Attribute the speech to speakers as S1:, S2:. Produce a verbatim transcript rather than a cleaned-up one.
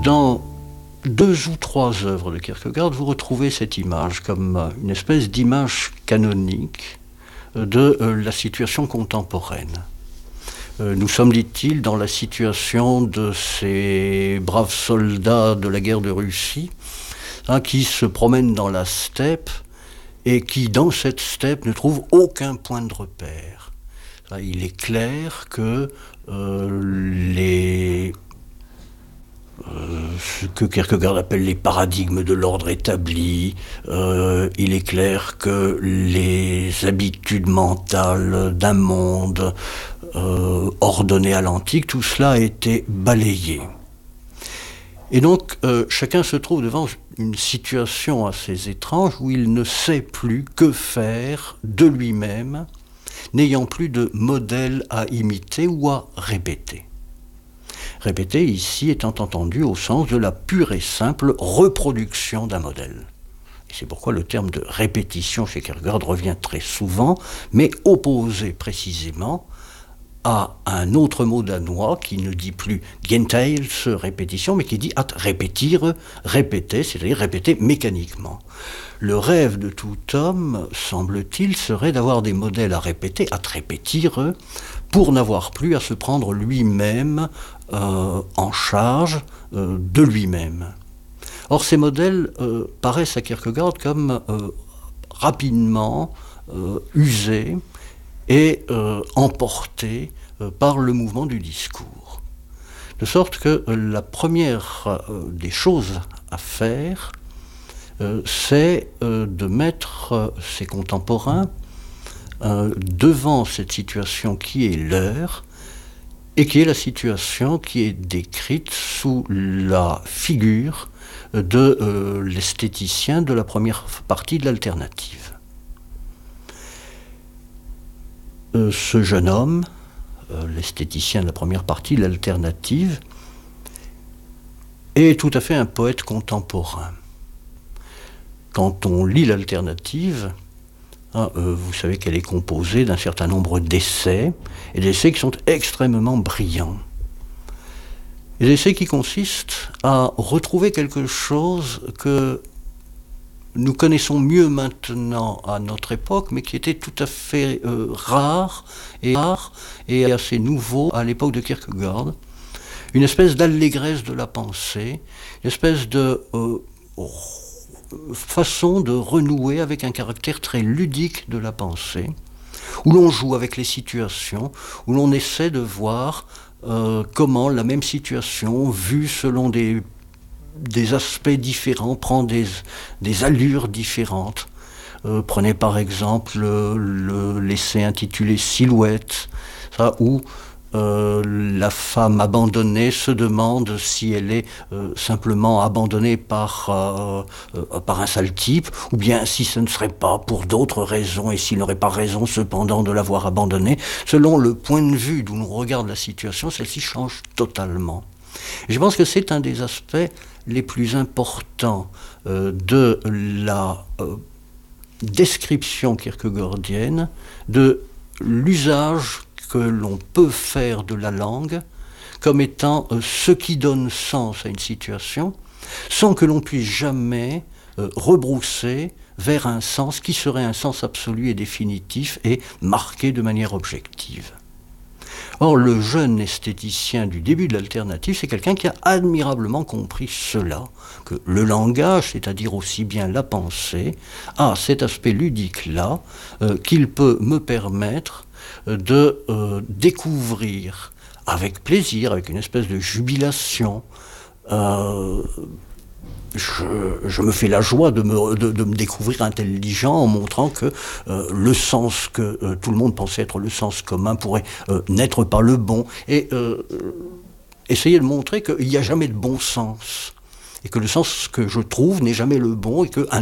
S1: Dans deux ou trois œuvres de Kierkegaard, vous retrouvez cette image comme une espèce d'image canonique de la situation contemporaine. Nous sommes, dit-il, dans la situation de ces braves soldats de la guerre de Russie, hein, qui se promènent dans la steppe et qui, dans cette steppe, ne trouvent aucun point de repère. Il est clair que euh, les... Euh, ce que Kierkegaard appelle les paradigmes de l'ordre établi, euh, il est clair que les habitudes mentales d'un monde euh, ordonné à l'antique, tout cela a été balayé. Et donc euh, chacun se trouve devant une situation assez étrange où il ne sait plus que faire de lui-même, n'ayant plus de modèle à imiter ou à répéter. Répéter ici étant entendu au sens de la pure et simple reproduction d'un modèle. Et c'est pourquoi le terme de répétition chez Kierkegaard revient très souvent, mais opposé précisément à un autre mot danois qui ne dit plus Gentils, répétition, mais qui dit at répétir, répéter, c'est-à-dire répéter mécaniquement. Le rêve de tout homme, semble-t-il, serait d'avoir des modèles à répéter, at répétir, pour n'avoir plus à se prendre lui-même euh, en charge euh, de lui-même. Or, ces modèles euh, paraissent à Kierkegaard comme euh, rapidement euh, usés et euh, emportés euh, par le mouvement du discours. De sorte que euh, la première euh, des choses à faire, euh, c'est euh, de mettre euh, ses contemporains euh, devant cette situation qui est leur, et qui est la situation qui est décrite sous la figure de euh, l'esthéticien de la première partie de l'alternative. Euh, ce jeune homme, euh, l'esthéticien de la première partie, l'alternative, est tout à fait un poète contemporain. Quand on lit l'alternative, hein, euh, vous savez qu'elle est composée d'un certain nombre d'essais, et d'essais qui sont extrêmement brillants. Des essais qui consistent à retrouver quelque chose que nous connaissons mieux maintenant à notre époque, mais qui était tout à fait euh, rare et rare et assez nouveau à l'époque de Kierkegaard. Une espèce d'allégresse de la pensée, une espèce de euh, façon de renouer avec un caractère très ludique de la pensée, où l'on joue avec les situations, où l'on essaie de voir euh, comment la même situation, vue selon des des aspects différents, prend des, des allures différentes. Euh, prenez par exemple le, le, l'essai intitulé Silhouette, ça, où euh, la femme abandonnée se demande si elle est euh, simplement abandonnée par, euh, euh, par un sale type, ou bien si ce ne serait pas pour d'autres raisons, et s'il n'aurait pas raison cependant de l'avoir abandonnée. Selon le point de vue d'où l'on regarde la situation, celle-ci change totalement. Et je pense que c'est un des aspects les plus importants euh, de la euh, description kierkegaardienne de l'usage que l'on peut faire de la langue comme étant euh, ce qui donne sens à une situation, sans que l'on puisse jamais euh, rebrousser vers un sens qui serait un sens absolu et définitif et marqué de manière objective. Or, le jeune esthéticien du début de l'alternative, c'est quelqu'un qui a admirablement compris cela, que le langage, c'est-à-dire aussi bien la pensée, a cet aspect ludique-là, euh, qu'il peut me permettre de euh, découvrir avec plaisir, avec une espèce de jubilation, euh, Je, je me fais la joie de me, de, de me découvrir intelligent en montrant que euh, le sens que euh, tout le monde pensait être le sens commun pourrait euh, n'être pas le bon. Et euh, essayer de montrer qu'il n'y a jamais de bon sens. Et que le sens que je trouve n'est jamais le bon et qu'un